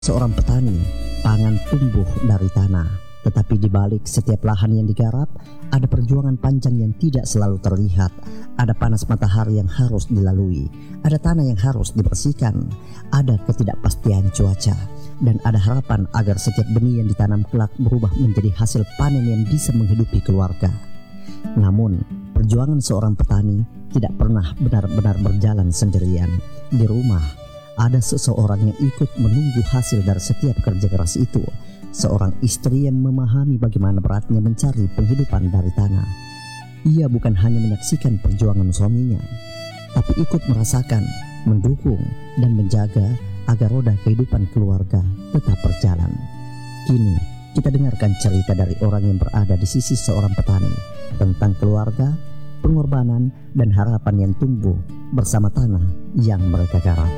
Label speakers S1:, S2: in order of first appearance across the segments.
S1: Seorang petani, pangan tumbuh dari tanah, tetapi di balik setiap lahan yang digarap, ada perjuangan panjang yang tidak selalu terlihat, ada panas matahari yang harus dilalui, ada tanah yang harus dibersihkan, ada ketidakpastian cuaca, dan ada harapan agar setiap benih yang ditanam kelak berubah menjadi hasil panen yang bisa menghidupi keluarga. Namun, perjuangan seorang petani tidak pernah benar-benar berjalan sendirian. Di rumah, ada seseorang yang ikut menunggu hasil dari setiap kerja keras itu. Seorang istri yang memahami bagaimana beratnya mencari penghidupan dari tanah. Ia bukan hanya menyaksikan perjuangan suaminya, tapi ikut merasakan, mendukung, dan menjaga agar roda kehidupan keluarga tetap berjalan. Kini, kita dengarkan cerita dari orang yang berada di sisi seorang petani tentang keluarga, pengorbanan, dan harapan yang tumbuh bersama tanah yang mereka garap.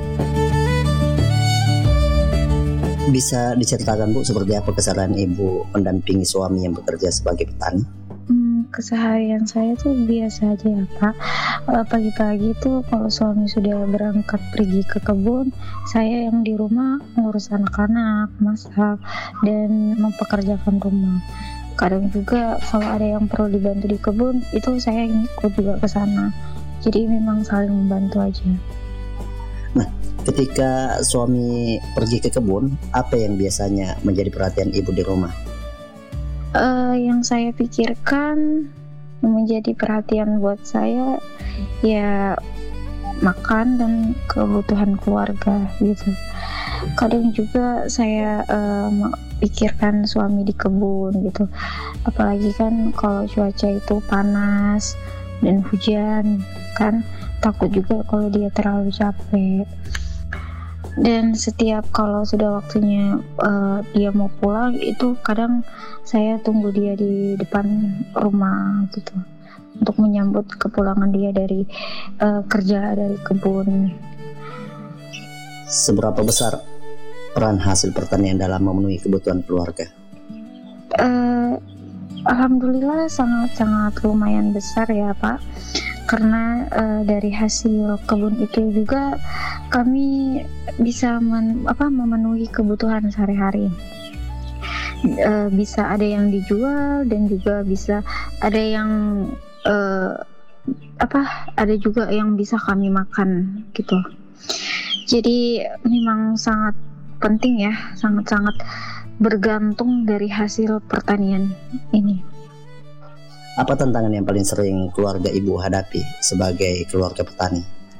S1: Bisa diceritakan, Bu, seperti apa keseharian Ibu mendampingi suami yang bekerja sebagai petani?
S2: Keseharian saya tuh biasa aja ya Pak. Pagi-pagi tuh kalau suami sudah berangkat pergi ke kebun, saya yang di rumah ngurus anak-anak, masak, dan mempekerjakan rumah. Kadang juga kalau ada yang perlu dibantu di kebun, itu saya yang ikut juga ke sana. Jadi memang saling membantu aja.
S1: Nah, ketika suami pergi ke kebun, apa yang biasanya menjadi perhatian Ibu di rumah?
S2: Yang saya pikirkan menjadi perhatian buat saya ya makan dan kebutuhan keluarga gitu. Kadang juga saya pikirkan suami di kebun gitu. Apalagi kan kalau cuaca itu panas dan hujan kan, takut juga kalau dia terlalu capek. Dan setiap kalau sudah waktunya dia mau pulang, itu kadang saya tunggu dia di depan rumah gitu untuk menyambut kepulangan dia dari kerja dari kebun.
S1: Seberapa besar peran hasil pertanian dalam memenuhi kebutuhan keluarga?
S2: Alhamdulillah sangat lumayan besar ya Pak, karena dari hasil kebun itu juga kami bisa memenuhi kebutuhan sehari-hari. Bisa ada yang dijual dan juga bisa ada yang ada juga yang bisa kami makan gitu. Jadi memang sangat penting ya, sangat bergantung dari hasil pertanian ini.
S1: Apa tantangan yang paling sering keluarga Ibu hadapi sebagai keluarga petani?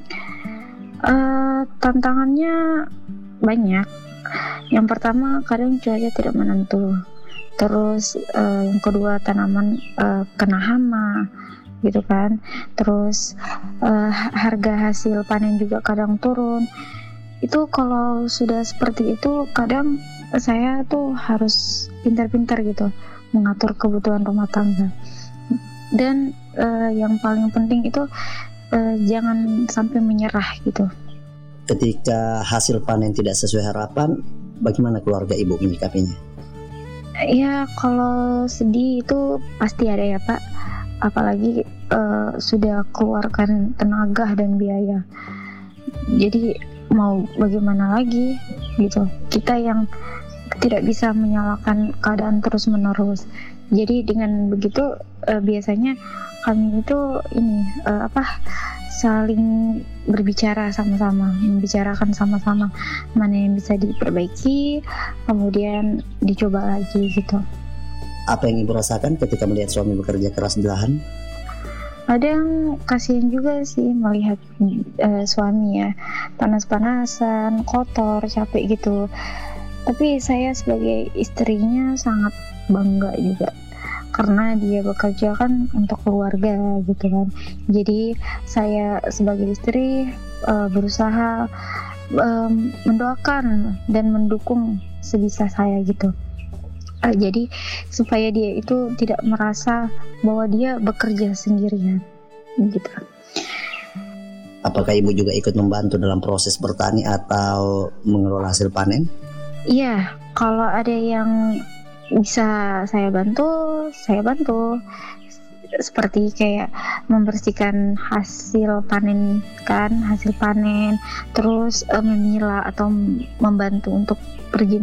S2: Tantangannya banyak. Yang pertama, kadang cuaca tidak menentu. Terus yang kedua, tanaman kena hama gitu kan. Terus harga hasil panen juga kadang turun. Itu kalau sudah seperti itu, kadang saya tuh harus pintar-pintar gitu mengatur kebutuhan rumah tangga. Dan yang paling penting itu jangan sampai menyerah gitu.
S1: Ketika hasil panen tidak sesuai harapan, bagaimana keluarga Ibu menyikapinya?
S2: Ya kalau sedih itu pasti ada ya Pak. Apalagi sudah keluarkan tenaga dan biaya. Jadi mau bagaimana lagi gitu. Kita yang tidak bisa menyalahkan keadaan terus-menerus. Jadi dengan begitu biasanya kami itu saling berbicara sama-sama, membicarakan sama-sama mana yang bisa diperbaiki, kemudian dicoba lagi gitu.
S1: Apa yang Ibu rasakan ketika melihat suami bekerja keras di lahan?
S2: Kadang kasihan juga sih melihat suami ya panas-panasan, kotor, capek gitu. Tapi saya sebagai istrinya sangat bangga juga karena dia bekerja kan untuk keluarga gitu kan. Jadi saya sebagai istri berusaha mendoakan dan mendukung sebisa saya gitu. Jadi supaya dia itu tidak merasa bahwa dia bekerja sendirian gitu.
S1: Apakah Ibu juga ikut membantu dalam proses bertani atau mengelola hasil panen?
S2: Iya, kalau ada yang bisa saya bantu, saya bantu. seperti kayak membersihkan hasil panen kan, hasil panen, terus memilah atau membantu untuk pergi